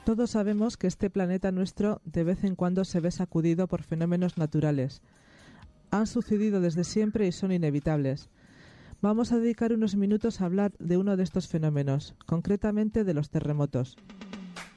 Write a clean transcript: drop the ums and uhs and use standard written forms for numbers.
Todos sabemos que este planeta nuestro de vez en cuando se ve sacudido por fenómenos naturales. Han sucedido desde siempre y son inevitables. Vamos a dedicar unos minutos a hablar de uno de estos fenómenos, concretamente de los terremotos.